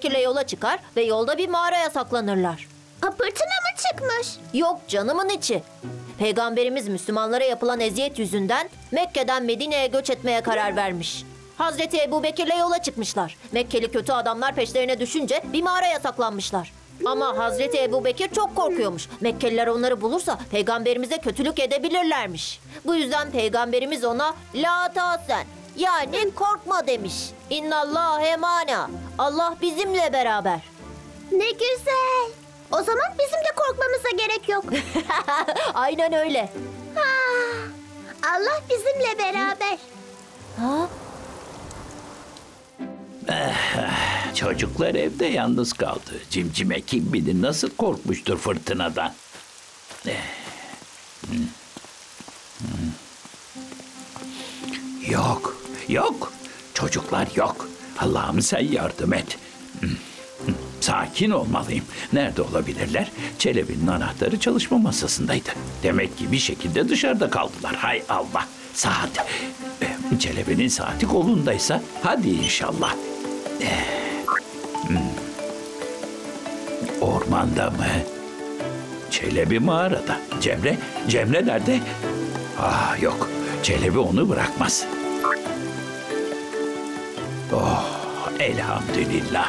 Bekir'le yola çıkar ve yolda bir mağaraya saklanırlar. Fırtına mı çıkmış? Yok canımın içi. Peygamberimiz Müslümanlara yapılan eziyet yüzünden Mekke'den Medine'ye göç etmeye karar vermiş. Hazreti Ebubekir'le yola çıkmışlar. Mekkeli kötü adamlar peşlerine düşünce bir mağaraya saklanmışlar. Ama Hazreti Ebubekir çok korkuyormuş. Mekkeliler onları bulursa peygamberimize kötülük edebilirlermiş. Bu yüzden peygamberimiz ona la tahzen, yani korkma demiş. İnnallâhe mâna. Allah bizimle beraber. Ne güzel. O zaman bizim de korkmamıza gerek yok. Aynen öyle. Allah bizimle beraber. Ha? Çocuklar evde yalnız kaldı. Cimcime kim bilir nasıl korkmuştur fırtınadan. Yok, yok. Çocuklar yok. Allah'ım sen yardım et. Sakin olmalıyım. Nerede olabilirler? Çelebi'nin anahtarı çalışma masasındaydı. Demek ki bir şekilde dışarıda kaldılar. Hay Allah. Saat. Çelebi'nin saati kolundaysa hadi inşallah. Ormanda mı? Çelebi mağarada. Cemre nerede? Ah yok. Çelebi onu bırakmaz. Oh elhamdülillah.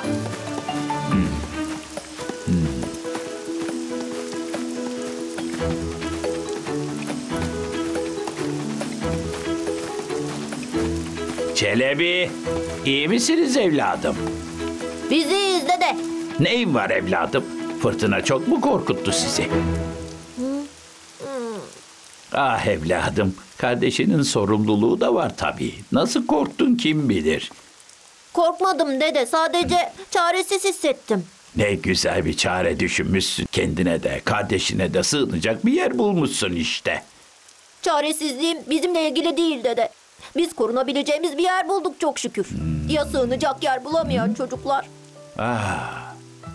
Çelebi, iyi misiniz evladım? Biziz dede. Neyin var evladım? Fırtına çok mu korkuttu sizi? Ah evladım, kardeşinin sorumluluğu da var tabii. Nasıl korktun kim bilir? Korkmadım dede. Sadece çaresiz hissettim. Ne güzel bir çare düşünmüşsün. Kendine de, kardeşine de sığınacak bir yer bulmuşsun işte. Çaresizliğim bizimle ilgili değil dede. Biz korunabileceğimiz bir yer bulduk çok şükür. Ya sığınacak yer bulamayan çocuklar? Ah,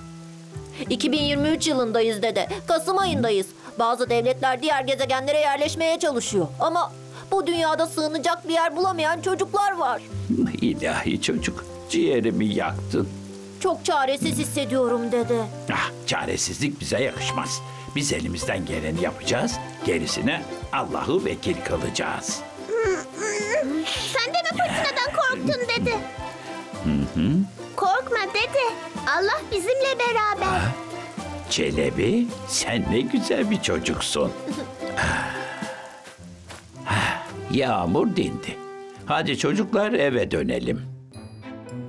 2023 yılındayız dede. Kasım ayındayız. Bazı devletler diğer gezegenlere yerleşmeye çalışıyor. Ama bu dünyada sığınacak bir yer bulamayan çocuklar var. ilahi çocuk, ciğerimi yaktın. Çok çaresiz hissediyorum dede. Ah, çaresizlik bize yakışmaz. Biz elimizden geleni yapacağız, gerisine Allah'ı vekil kılacağız. Sen de mi fırtınadan korktun dede? Korkma dede. Allah bizimle beraber. Çelebi, sen ne güzel bir çocuksun. Yağmur dindi. Hadi çocuklar eve dönelim.